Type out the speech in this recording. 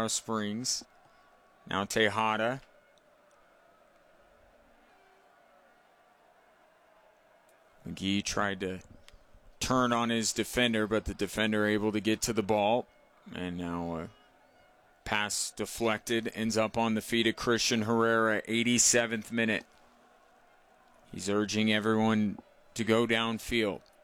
Colorado Springs. Now Tejada. McGee tried to turn on his defender, but the defender able to get to the ball. And now pass deflected, ends up on the feet of Christian Herrera, 87th minute. He's urging everyone to go downfield.